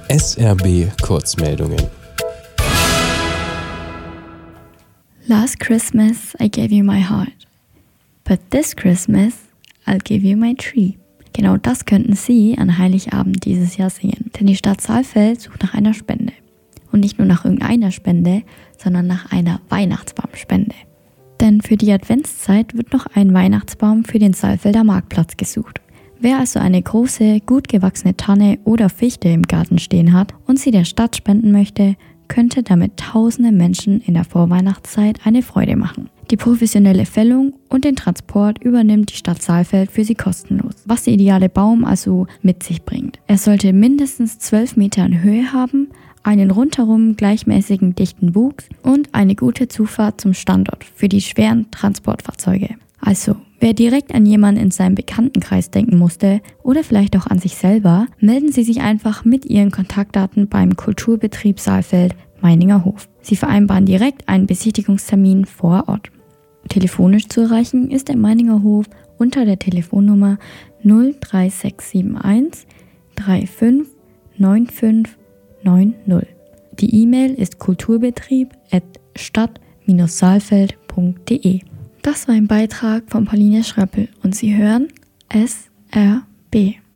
SRB Kurzmeldungen. Last Christmas I gave you my heart, but this Christmas I'll give you my tree. Genau das könnten Sie an Heiligabend dieses Jahr singen, denn die Stadt Saalfeld sucht nach einer Spende. Und nicht nur nach irgendeiner Spende, sondern nach einer Weihnachtsbaumspende. Denn für die Adventszeit wird noch ein Weihnachtsbaum für den Saalfelder Marktplatz gesucht. Wer also eine große, gut gewachsene Tanne oder Fichte im Garten stehen hat und sie der Stadt spenden möchte, könnte damit tausende Menschen in der Vorweihnachtszeit eine Freude machen. Die professionelle Fällung und den Transport übernimmt die Stadt Saalfeld für sie kostenlos. Was der ideale Baum also mit sich bringt. Er sollte mindestens 12 Meter in Höhe haben, einen rundherum gleichmäßigen dichten Wuchs und eine gute Zufahrt zum Standort für die schweren Transportfahrzeuge. Also, wer direkt an jemanden in seinem Bekanntenkreis denken musste oder vielleicht auch an sich selber, melden Sie sich einfach mit Ihren Kontaktdaten beim Kulturbetrieb Saalfeld Meininger Hof. Sie vereinbaren direkt einen Besichtigungstermin vor Ort. Telefonisch zu erreichen ist der Meininger Hof unter der Telefonnummer 03671 35 95 90. Die E-Mail ist kulturbetrieb@stadt-saalfeld.de. Das war ein Beitrag von Pauline Schröppel und Sie hören SRB.